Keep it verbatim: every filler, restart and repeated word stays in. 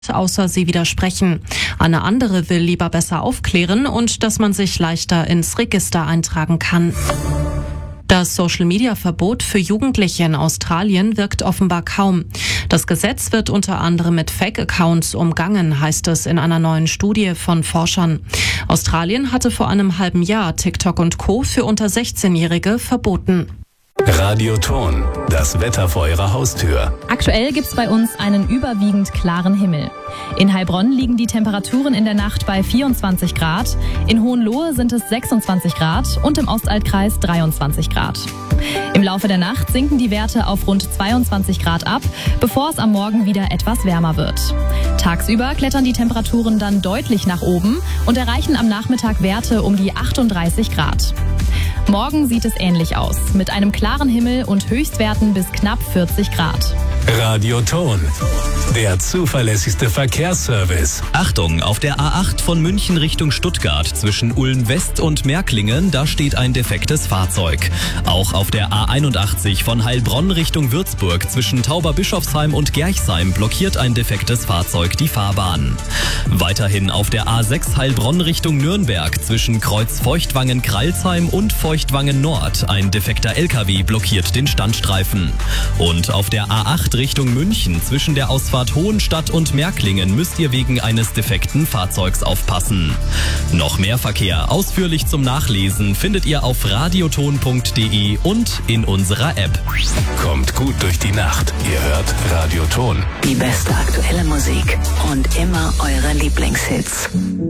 außer sie widersprechen. Eine andere will lieber besser aufklären und dass man sich leichter ins Register eintragen kann. Das Social-Media-Verbot für Jugendliche in Australien wirkt offenbar kaum. Das Gesetz wird unter anderem mit Fake-Accounts umgangen, heißt es in einer neuen Studie von Forschern. Australien hatte vor einem halben Jahr TikTok und Co. für unter sechzehnjährige verboten. Radioton, das Wetter vor Ihrer Haustür. Aktuell gibt's bei uns einen überwiegend klaren Himmel. In Heilbronn liegen die Temperaturen in der Nacht bei vierundzwanzig Grad, in Hohenlohe sind es sechsundzwanzig Grad und im Ostalbkreis dreiundzwanzig Grad. Im Laufe der Nacht sinken die Werte auf rund zweiundzwanzig Grad ab, bevor es am Morgen wieder etwas wärmer wird. Tagsüber klettern die Temperaturen dann deutlich nach oben und erreichen am Nachmittag Werte um die achtunddreißig Grad. Morgen sieht es ähnlich aus, mit einem klaren Himmel und Höchstwerten bis knapp vierzig Grad. Radioton, der zuverlässigste Verkehrsservice. Achtung, auf der A acht von München Richtung Stuttgart zwischen Ulm West und Märklingen, da steht ein defektes Fahrzeug. Auch auf der A einundachtzig von Heilbronn Richtung Würzburg zwischen Tauberbischofsheim und Gerchsheim blockiert ein defektes Fahrzeug die Fahrbahn. Weiterhin auf der A sechs Heilbronn Richtung Nürnberg zwischen Kreuz Feuchtwangen-Kreilsheim und Feuchtwangen Nord ein defekter L K W blockiert den Standstreifen. Und auf der A acht Richtung München zwischen der Ausfahrt Hohenstadt und Märklingen müsst ihr wegen eines defekten Fahrzeugs aufpassen. Noch mehr Verkehr ausführlich zum Nachlesen findet ihr auf radioton punkt de und in unserer App. Kommt gut durch die Nacht. Ihr hört Radioton. Die beste aktuelle Musik und immer eure Lieblingshits.